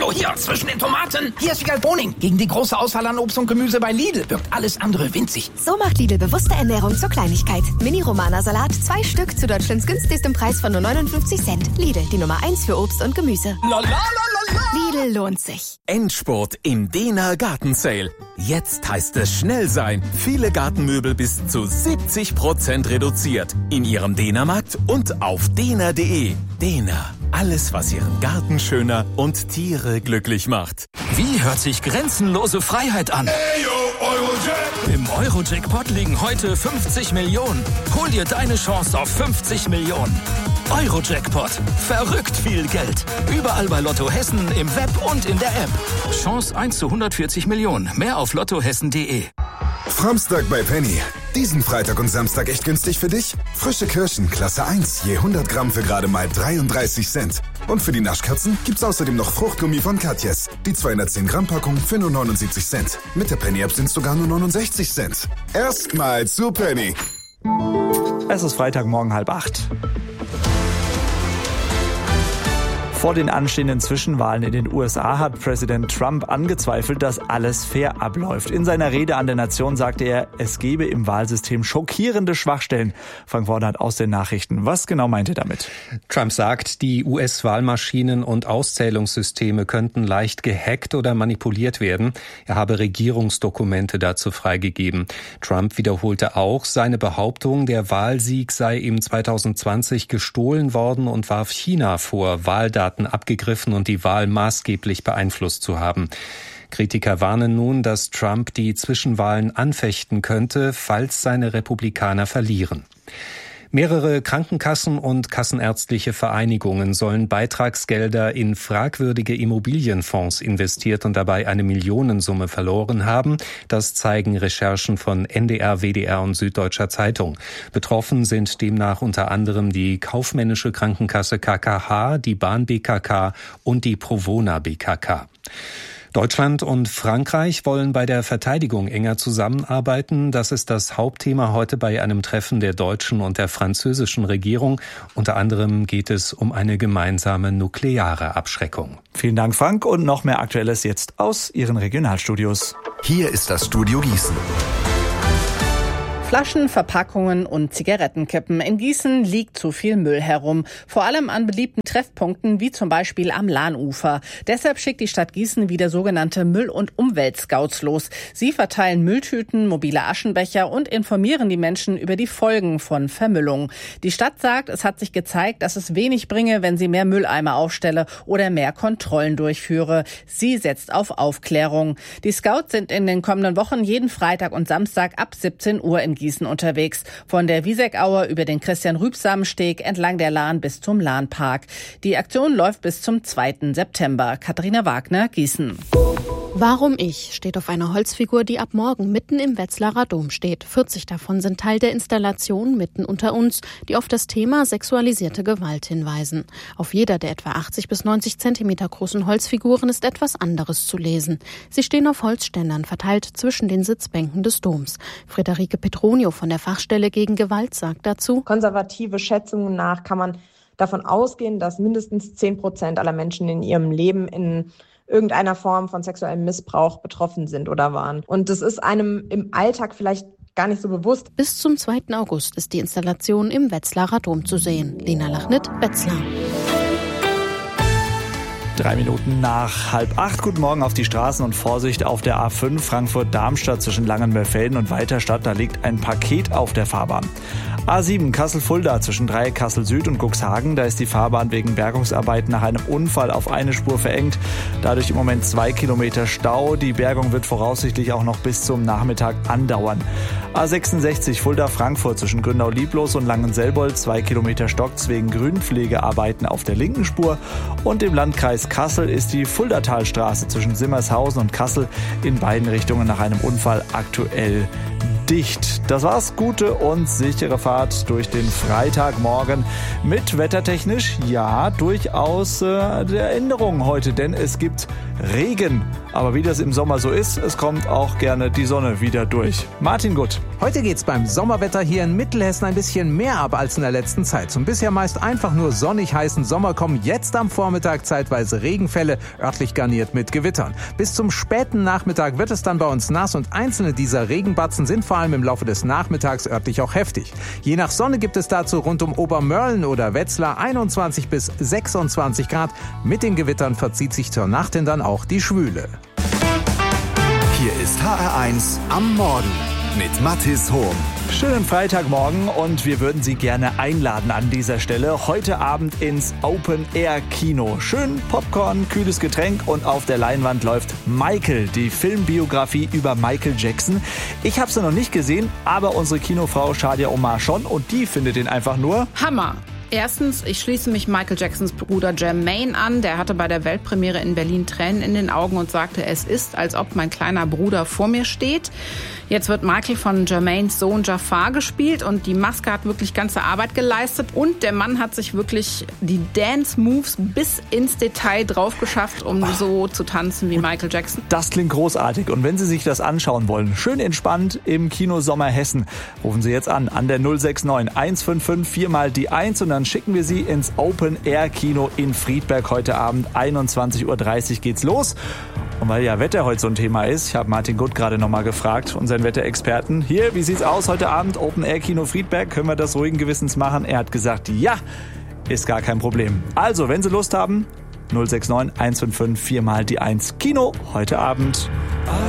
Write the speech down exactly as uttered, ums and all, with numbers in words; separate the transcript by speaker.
Speaker 1: Hallo, hier, zwischen den Tomaten. Hier ist Wiegald Boning. Gegen die große Auswahl an Obst und Gemüse bei Lidl wirkt alles andere winzig.
Speaker 2: So macht Lidl bewusste Ernährung zur Kleinigkeit. Mini-Romana-Salat, zwei Stück zu Deutschlands günstigstem Preis von nur neunundfünfzig Cent. Lidl, die Nummer eins für Obst und Gemüse.
Speaker 1: La, la, la, la, la.
Speaker 2: Lidl lohnt sich.
Speaker 3: Endspurt im Dena Garten Sale. Jetzt heißt es schnell sein. Viele Gartenmöbel bis zu siebzig Prozent reduziert. In Ihrem Dena-Markt und auf dena punkt de. Dena. Alles, was Ihren Garten schöner und Tiere glücklich macht.
Speaker 4: Wie hört sich grenzenlose Freiheit an? Im Euro-Jackpot liegen heute fünfzig Millionen. Hol dir deine Chance auf fünfzig Millionen. Euro-Jackpot. Verrückt viel Geld. Überall bei Lotto Hessen, im Web und in der App. Chance eins zu hundertvierzig Millionen. Mehr auf lottohessen punkt de.
Speaker 5: Framstag bei Penny. Diesen Freitag und Samstag echt günstig für dich? Frische Kirschen, Klasse eins, je hundert Gramm für gerade mal dreiunddreißig Cent. Und für die Naschkatzen gibt's außerdem noch Fruchtgummi von Katjes. Die zweihundertzehn Gramm Packung für nur neunundsiebzig Cent. Mit der Penny-App sind's sogar nur neunundsechzig Cent. Erstmal zu Penny.
Speaker 6: Es ist Freitagmorgen halb acht. Vor den anstehenden Zwischenwahlen in den U S A hat Präsident Trump angezweifelt, dass alles fair abläuft. In seiner Rede an der Nation sagte er, es gebe im Wahlsystem schockierende Schwachstellen. Frank Wordert aus den Nachrichten. Was genau meint er damit?
Speaker 7: Trump sagt, die U S-Wahlmaschinen und Auszählungssysteme könnten leicht gehackt oder manipuliert werden. Er habe Regierungsdokumente dazu freigegeben. Trump wiederholte auch seine Behauptung, der Wahlsieg sei ihm zweitausendzwanzig gestohlen worden und warf China vor, Wahldaten abgegriffen und die Wahl maßgeblich beeinflusst zu haben. Kritiker warnen nun, dass Trump die Zwischenwahlen anfechten könnte, falls seine Republikaner verlieren. Mehrere Krankenkassen und kassenärztliche Vereinigungen sollen Beitragsgelder in fragwürdige Immobilienfonds investiert und dabei eine Millionensumme verloren haben. Das zeigen Recherchen von N D R, W D R und Süddeutscher Zeitung. Betroffen sind demnach unter anderem die kaufmännische Krankenkasse K K H, die Bahn B K K und die Provona B K K. Deutschland und Frankreich wollen bei der Verteidigung enger zusammenarbeiten. Das ist das Hauptthema heute bei einem Treffen der deutschen und der französischen Regierung. Unter anderem geht es um eine gemeinsame nukleare Abschreckung.
Speaker 6: Vielen Dank, Frank. Und noch mehr Aktuelles jetzt aus Ihren Regionalstudios.
Speaker 5: Hier ist das Studio Gießen.
Speaker 8: Flaschen, Verpackungen und Zigarettenkippen. In Gießen liegt zu viel Müll herum. Vor allem an beliebten Treffpunkten wie zum Beispiel am Lahnufer. Deshalb schickt die Stadt Gießen wieder sogenannte Müll- und Umweltscouts los. Sie verteilen Mülltüten, mobile Aschenbecher und informieren die Menschen über die Folgen von Vermüllung. Die Stadt sagt, es hat sich gezeigt, dass es wenig bringe, wenn sie mehr Mülleimer aufstelle oder mehr Kontrollen durchführe. Sie setzt auf Aufklärung. Die Scouts sind in den kommenden Wochen jeden Freitag und Samstag ab siebzehn Uhr in Gießen unterwegs. Von der Wieseckauer über den Christian-Rübsamen-Steg entlang der Lahn bis zum Lahnpark. Die Aktion läuft bis zum zweiten September. Katharina Wagner, Gießen.
Speaker 9: Warum ich steht auf einer Holzfigur, die ab morgen mitten im Wetzlarer Dom steht. vierzig davon sind Teil der Installation Mitten unter uns, die auf das Thema sexualisierte Gewalt hinweisen. Auf jeder der etwa achtzig bis neunzig Zentimeter großen Holzfiguren ist etwas anderes zu lesen. Sie stehen auf Holzständern, verteilt zwischen den Sitzbänken des Doms. Friederike Petronio von der Fachstelle gegen Gewalt sagt dazu:
Speaker 10: Konservative Schätzungen nach kann man davon ausgehen, dass mindestens zehn Prozent aller Menschen in ihrem Leben in irgendeiner Form von sexuellem Missbrauch betroffen sind oder waren. Und das ist einem im Alltag vielleicht gar nicht so bewusst.
Speaker 9: Bis zum zweiten August ist die Installation im Wetzlarer Dom zu sehen. Lena Lachnitt, Wetzlar.
Speaker 6: Drei Minuten nach halb acht. Guten Morgen auf die Straßen und Vorsicht auf der A fünf Frankfurt-Darmstadt zwischen Langenberfelden und Weiterstadt. Da liegt ein Paket auf der Fahrbahn. A sieben Kassel-Fulda zwischen Dreieck Kassel-Süd und Cuxhagen. Da ist die Fahrbahn wegen Bergungsarbeiten nach einem Unfall auf eine Spur verengt. Dadurch im Moment zwei Kilometer Stau. Die Bergung wird voraussichtlich auch noch bis zum Nachmittag andauern. A sechsundsechzig Fulda-Frankfurt zwischen Grünau-Lieblos und Langenselbold. Zwei Kilometer stockt's wegen Grünpflegearbeiten auf der linken Spur. Und im Landkreis Kassel ist die Fuldatalstraße zwischen Simmershausen und Kassel in beiden Richtungen nach einem Unfall aktuell dicht. Das war's. Gute und sichere Fahrt durch den Freitagmorgen mit wettertechnisch, ja, durchaus äh, der Änderung heute, denn es gibt Regen. Aber wie das im Sommer so ist, es kommt auch gerne die Sonne wieder durch. Martin Gutt.
Speaker 11: Heute geht's beim Sommerwetter hier in Mittelhessen ein bisschen mehr ab als in der letzten Zeit. Zum bisher meist einfach nur sonnig heißen Sommer kommen jetzt am Vormittag zeitweise Regenfälle, örtlich garniert mit Gewittern. Bis zum späten Nachmittag wird es dann bei uns nass und einzelne dieser Regenbatzen sind vor allem im Laufe des Nachmittags örtlich auch heftig. Je nach Sonne gibt es dazu rund um Obermörlen oder Wetzlar einundzwanzig bis sechsundzwanzig Grad. Mit den Gewittern verzieht sich zur Nacht hin dann auch die Schwüle.
Speaker 5: Hier ist H R eins am Morgen mit Mathis Hohm.
Speaker 6: Schönen Freitagmorgen und wir würden Sie gerne einladen an dieser Stelle. Heute Abend ins Open-Air-Kino. Schön Popcorn, kühles Getränk und auf der Leinwand läuft Michael, die Filmbiografie über Michael Jackson. Ich habe sie noch nicht gesehen, aber unsere Kinofrau Shadia Omar schon und die findet ihn einfach nur
Speaker 12: Hammer. Erstens, ich schließe mich Michael Jacksons Bruder Jermaine an. Der hatte bei der Weltpremiere in Berlin Tränen in den Augen und sagte, es ist, als ob mein kleiner Bruder vor mir steht. Jetzt wird Michael von Jermaines Sohn Jafar gespielt und die Maske hat wirklich ganze Arbeit geleistet. Und der Mann hat sich wirklich die Dance-Moves bis ins Detail drauf geschafft, um Ach. so zu tanzen wie Michael Jackson.
Speaker 6: Das klingt großartig. Und wenn Sie sich das anschauen wollen, schön entspannt im Kino Sommer Hessen, rufen Sie jetzt an, an der null sechs neun eins fünf fünf vier mal die eins und dann schicken wir Sie ins Open-Air-Kino in Friedberg heute Abend. einundzwanzig Uhr dreißig geht's los. Und weil ja Wetter heute so ein Thema ist, ich habe Martin Gutt gerade nochmal gefragt, unseren Wetterexperten. Hier, wie sieht's aus heute Abend? Open-Air-Kino Friedberg, können wir das ruhigen Gewissens machen? Er hat gesagt, ja, ist gar kein Problem. Also, wenn Sie Lust haben, null sechs neun eins fünf fünf vier mal die eins Kino heute Abend.